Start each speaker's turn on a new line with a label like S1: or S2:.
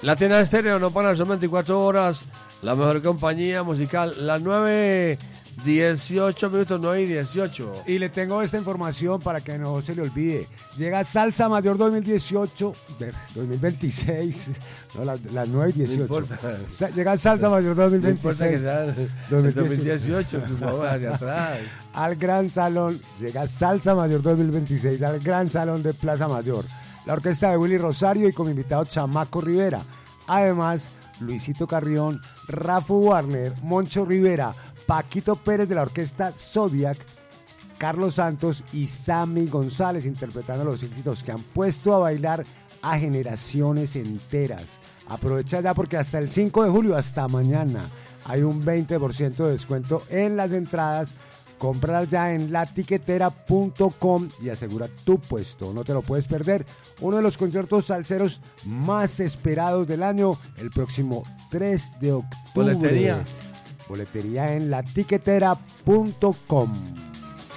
S1: Latina Estéreo no para, son 24 horas. La mejor compañía musical. Las 9:18 minutos, 9:18.
S2: Y le tengo esta información para que no se le olvide. Llega Salsa Mayor 2026. No, las 9:18.
S1: No importa.
S2: Llega Salsa Mayor 2026.
S1: No importa que sea el 2018, por favor, hacia atrás.
S2: Al Gran Salón. Llega Salsa Mayor 2026 al Gran Salón de Plaza Mayor. La orquesta de Willy Rosario y como invitado Chamaco Rivera. Además, Luisito Carrión, Rafa Warner, Moncho Rivera, Paquito Pérez de la orquesta Zodiac, Carlos Santos y Sammy González interpretando los éxitos que han puesto a bailar a generaciones enteras. Aprovecha ya porque hasta el 5 de julio, hasta mañana, hay un 20% de descuento en las entradas. Cómpralas ya en latiquetera.com y asegura tu puesto. No te lo puedes perder. Uno de los conciertos salseros más esperados del año, el próximo 3 de octubre.
S1: Boletería.
S2: Boletería en latiquetera.com.